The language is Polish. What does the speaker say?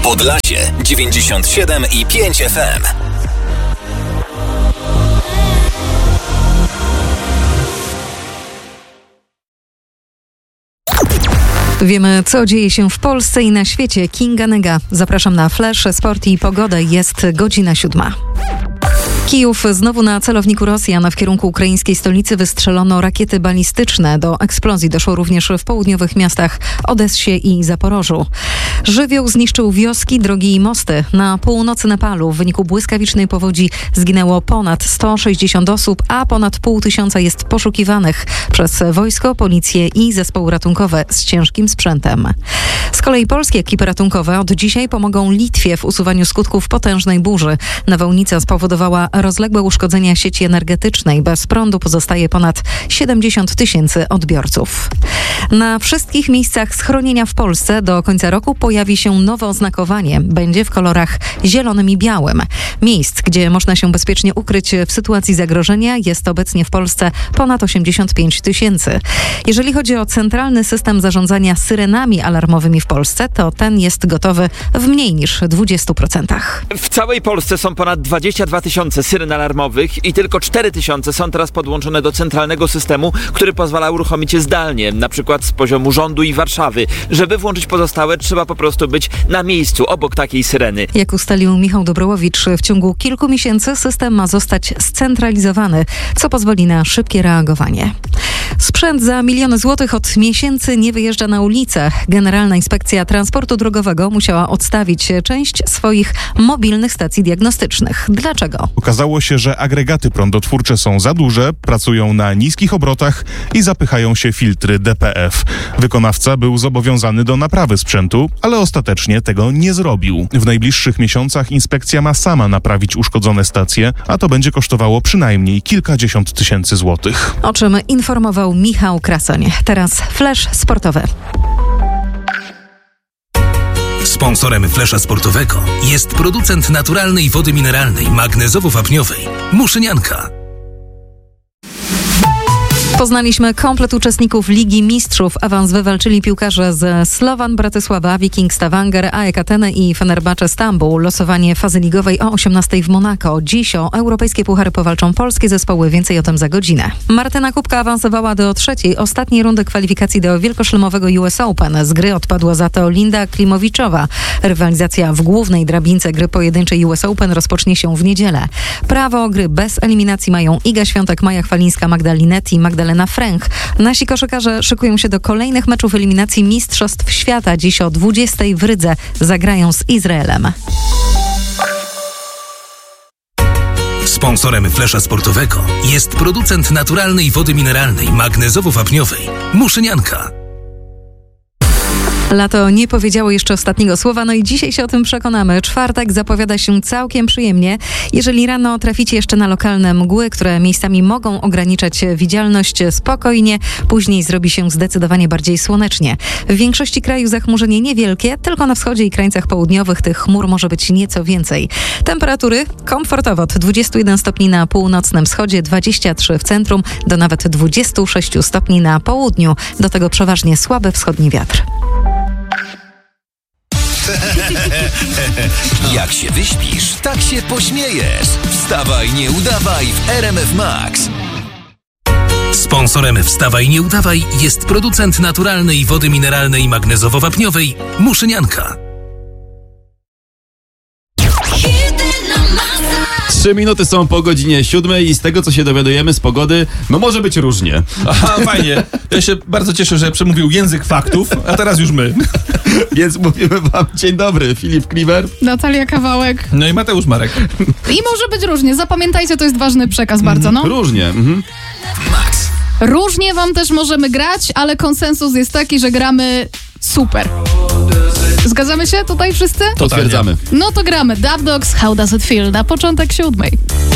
Podlasie 97,5 FM. Wiemy, co dzieje się w Polsce i na świecie. Kinga Nyga. Zapraszam na Flash, Sport i Pogodę. Jest godzina 7. Kijów znowu na celowniku Rosjan. W kierunku ukraińskiej stolicy wystrzelono rakiety balistyczne. Do eksplozji doszło również w południowych miastach Odessie i Zaporożu. Żywioł zniszczył wioski, drogi i mosty. Na północy Nepalu w wyniku błyskawicznej powodzi zginęło ponad 160 osób, a ponad 500 jest poszukiwanych przez wojsko, policję i zespoły ratunkowe z ciężkim sprzętem. Z kolei polskie ekipy ratunkowe od dzisiaj pomogą Litwie w usuwaniu skutków potężnej burzy. Nawałnica spowodowała rozległe uszkodzenia sieci energetycznej. Bez prądu pozostaje ponad 70 000 odbiorców. Na wszystkich miejscach schronienia w Polsce do końca roku pojawi się nowe oznakowanie. Będzie w kolorach zielonym i białym. Miejsc, gdzie można się bezpiecznie ukryć w sytuacji zagrożenia, jest obecnie w Polsce ponad 85 000. Jeżeli chodzi o centralny system zarządzania syrenami alarmowymi w Polsce, to ten jest gotowy w mniej niż 20%. W całej Polsce są ponad 22 000 syren alarmowych i tylko 4 000 są teraz podłączone do centralnego systemu, który pozwala uruchomić je zdalnie, na przykład z poziomu rządu i Warszawy. Żeby włączyć pozostałe, trzeba po prostu być na miejscu, obok takiej syreny. Jak ustalił Michał Dobrołowicz, w ciągu kilku miesięcy system ma zostać scentralizowany, co pozwoli na szybkie reagowanie. Sprzęt za miliony złotych od miesięcy nie wyjeżdża na ulicę. Generalna Inspekcja Transportu Drogowego musiała odstawić część swoich mobilnych stacji diagnostycznych. Dlaczego? Okazało się, że agregaty prądotwórcze są za duże, pracują na niskich obrotach i zapychają się filtry DPF. Wykonawca był zobowiązany do naprawy sprzętu, ale ostatecznie tego nie zrobił. W najbliższych miesiącach inspekcja ma sama naprawić uszkodzone stacje, a to będzie kosztowało przynajmniej kilkadziesiąt tysięcy złotych. O czym informował Michał Krasoń. Teraz Flash sportowy. Sponsorem Flasha Sportowego jest producent naturalnej wody mineralnej magnezowo-wapniowej Muszynianka. Poznaliśmy komplet uczestników Ligi Mistrzów. Awans wywalczyli piłkarze z Slovan Bratysława, Viking Stavanger, AEK Ateny i Fenerbahce Stambuł. Losowanie fazy ligowej o 18:00 w Monako. Dziś o europejskie puchary powalczą polskie zespoły. Więcej o tym za godzinę. Martyna Kubka awansowała do trzeciej, ostatniej rundy kwalifikacji do wielkoszlemowego US Open. Z gry odpadła za to Linda Klimowiczowa. Rywalizacja w głównej drabince gry pojedynczej US Open rozpocznie się w niedzielę. Prawo gry bez eliminacji mają Iga Świątek, Maja Chwalińska, Magda Linetti, Magdalena Fręch. Nasi koszykarze szykują się do kolejnych meczów eliminacji Mistrzostw Świata. Dziś o 20:00 w Rydze zagrają z Izraelem. Sponsorem Flasha Sportowego jest producent naturalnej wody mineralnej magnezowo-wapniowej Muszynianka. Lato nie powiedziało jeszcze ostatniego słowa, no i dzisiaj się o tym przekonamy. Czwartek zapowiada się całkiem przyjemnie. Jeżeli rano traficie jeszcze na lokalne mgły, które miejscami mogą ograniczać widzialność, spokojnie, później zrobi się zdecydowanie bardziej słonecznie. W większości kraju zachmurzenie niewielkie, tylko na wschodzie i krańcach południowych tych chmur może być nieco więcej. Temperatury komfortowo od 21 stopni na północnym wschodzie, 23 w centrum, do nawet 26 stopni na południu. Do tego przeważnie słaby wschodni wiatr. Jak się wyśpisz, tak się pośmiejesz. Wstawaj, nie udawaj w RMF Max. Sponsorem Wstawaj, nie udawaj jest producent naturalnej wody mineralnej magnezowo-wapniowej Muszynianka. 3 minuty są po godzinie 7 i z tego, co się dowiadujemy z pogody, no może być różnie. Aha, fajnie. Ja się bardzo cieszę, że przemówił język faktów, a teraz już my. Więc mówimy wam dzień dobry. Filip Kliwer, Natalia Kawałek. No i Mateusz Marek. I może być różnie. Zapamiętajcie, to jest ważny przekaz bardzo, no. Różnie. Max. Różnie wam też możemy grać, ale konsensus jest taki, że gramy super. Zgadzamy się tutaj wszyscy? To stwierdzamy. No to gramy. Dub Dogs, How Does It Feel? Na początek 7.